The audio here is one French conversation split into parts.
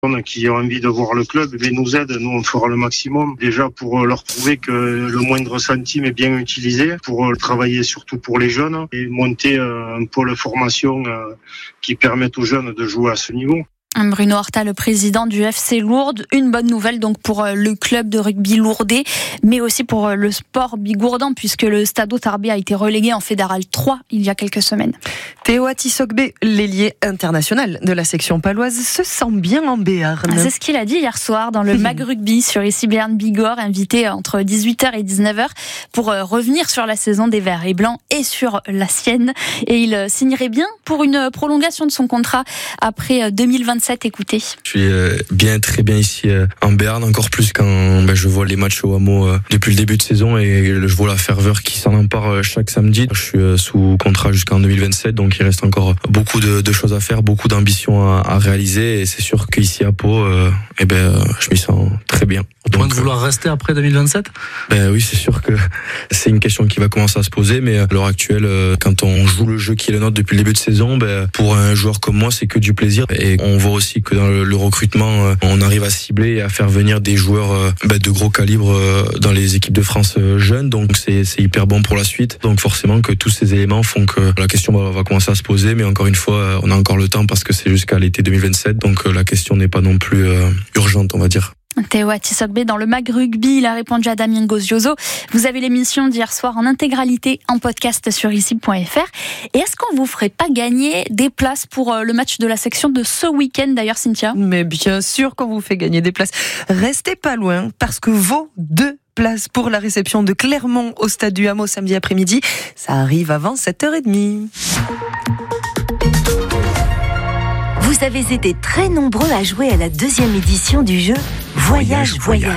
qui ont envie de voir le club, nous aident. Nous, on fera le maximum déjà pour leur prouver que le moindre centime est bien utilisé, pour travailler surtout pour les jeunes et monter un pôle formation qui permette aux jeunes de jouer à ce niveau. Bruno Horta, le président du FC Lourdes. Une bonne nouvelle donc pour le club de rugby lourdais, mais aussi pour le sport bigourdan, puisque le Stade Tarbé a été relégué en Fédéral 3 il y a quelques semaines. Théo Atisogbe, l'ailier international de la section paloise, se sent bien en Béarn. C'est ce qu'il a dit hier soir dans le Mag Rugby sur ici Béarn Bigorre, invité entre 18h et 19h pour revenir sur la saison des Verts et Blancs et sur la sienne. Et il signerait bien pour une prolongation de son contrat après 2027. Écoutez. Je suis très bien ici en Béarn, encore plus quand je vois les matchs au hameau depuis le début de saison et je vois la ferveur qui s'en empare chaque samedi. Je suis sous contrat jusqu'en 2027, donc il reste encore beaucoup de choses à faire, beaucoup d'ambitions à réaliser et c'est sûr qu'ici à Pau, je m'y sens très bien. Au point de vouloir rester après 2027 ? Oui, c'est sûr que c'est une question qui va commencer à se poser, mais à l'heure actuelle, quand on joue le jeu qui est le nôtre depuis le début de saison, pour un joueur comme moi, c'est que du plaisir et on voit aussi que dans le recrutement, on arrive à cibler et à faire venir des joueurs de gros calibre dans les équipes de France jeunes, donc c'est hyper bon pour la suite. Donc forcément que tous ces éléments font que la question va commencer à se poser, mais encore une fois, on a encore le temps parce que c'est jusqu'à l'été 2027, donc la question n'est pas non plus urgente, on va dire. Théo Atisogbe dans le Mag Rugby, il a répondu à Damien Gozioso. Vous avez l'émission d'hier soir en intégralité en podcast sur ici.fr. Et est-ce qu'on vous ferait pas gagner des places pour le match de la section de ce week-end d'ailleurs, Cynthia ? Mais bien sûr qu'on vous fait gagner des places. Restez pas loin parce que vos 2 places pour la réception de Clermont au stade du Hameau samedi après-midi, ça arrive avant 7h30. Vous avez été très nombreux à jouer à la 2e édition du jeu Voyage.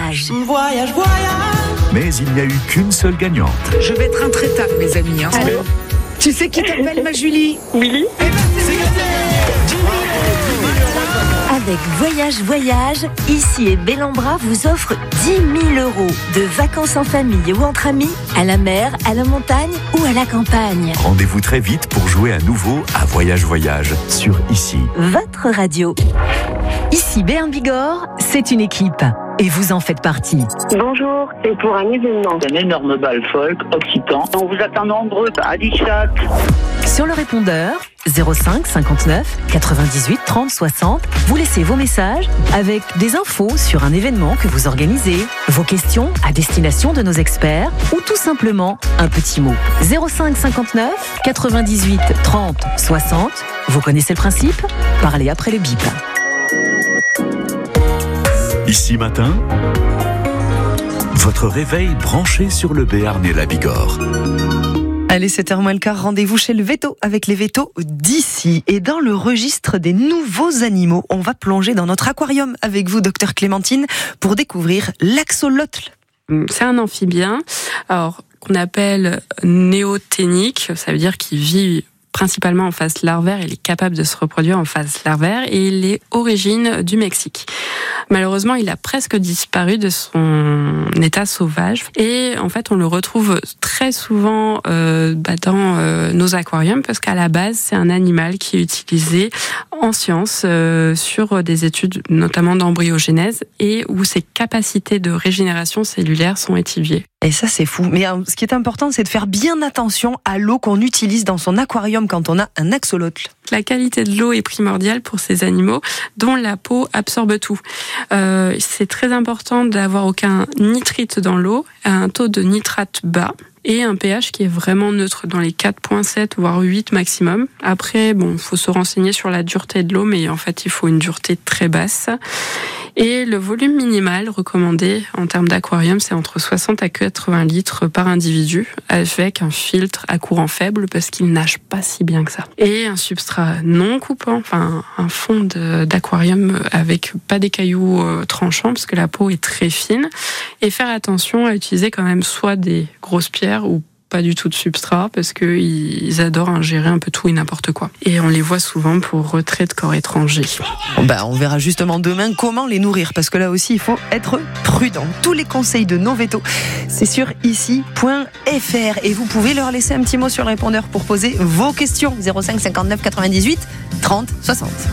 Mais il n'y a eu qu'une seule gagnante. Je vais être intraitable, mes amis. Tu sais qui t'appelle, ma Julie ? Willy. C'est gagné ! Avec Voyage, Ici et Bellambra vous offre 10 000 € de vacances en famille ou entre amis, à la mer, à la montagne ou à la campagne. Rendez-vous très vite pour jouer à nouveau à Voyage sur Ici. Votre radio. Ici Béarn Bigorre, c'est une équipe. Et vous en faites partie. Bonjour, c'est pour un événement. Un énorme bal folk occitan. On vous attend nombreux à Dichat. Sur le répondeur 05 59 98 30 60, vous laissez vos messages avec des infos sur un événement que vous organisez, vos questions à destination de nos experts ou tout simplement un petit mot. 05 59 98 30 60. Vous connaissez le principe ? Parlez après le bip. Ici matin, votre réveil branché sur le Béarn et la Bigorre. Allez, 7h moins le quart, rendez-vous chez le Veto avec les vétos d'ici. Et dans le registre des nouveaux animaux, on va plonger dans notre aquarium avec vous, docteur Clémentine, pour découvrir l'axolotl. C'est un amphibien, qu'on appelle néoténique, ça veut dire qu'il vit principalement en phase larvaire, il est capable de se reproduire en phase larvaire et il est origine du Mexique. Malheureusement, il a presque disparu de son état sauvage et en fait, on le retrouve très souvent dans nos aquariums parce qu'à la base, c'est un animal qui est utilisé en sciences sur des études notamment d'embryogénèse et où ses capacités de régénération cellulaire sont étudiées. Et ça, c'est fou. Mais ce qui est important, c'est de faire bien attention à l'eau qu'on utilise dans son aquarium quand on a un axolotl. La qualité de l'eau est primordiale pour ces animaux dont la peau absorbe tout. C'est très important d'avoir aucun nitrite dans l'eau, un taux de nitrate bas et un pH qui est vraiment neutre dans les 4,7 voire 8 maximum. Après, faut se renseigner sur la dureté de l'eau, mais en fait, il faut une dureté très basse. Et le volume minimal recommandé en termes d'aquarium, c'est entre 60 à 80 litres par individu, avec un filtre à courant faible parce qu'il nage pas si bien que ça. Et un substrat non coupant, un fond d'aquarium avec pas des cailloux tranchants parce que la peau est très fine. Et faire attention à utiliser quand même soit des grosses pierres ou pas du tout de substrat parce qu'ils adorent ingérer un peu tout et n'importe quoi. Et on les voit souvent pour retrait de corps étrangers. On verra justement demain comment les nourrir parce que là aussi il faut être prudent. Tous les conseils de nos vétos, c'est sur ici.fr et vous pouvez leur laisser un petit mot sur le répondeur pour poser vos questions. 05 59 98 30 60.